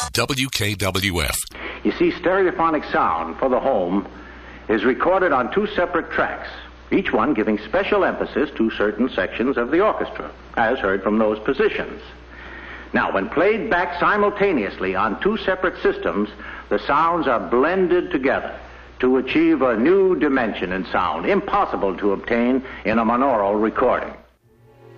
WKWF. You see, stereophonic sound for the home is recorded on two separate tracks, each one giving special emphasis to certain sections of the orchestra, as heard from those positions. Now, when played back simultaneously on two separate systems, the sounds are blended together to achieve a new dimension in sound, impossible to obtain in a monaural recording.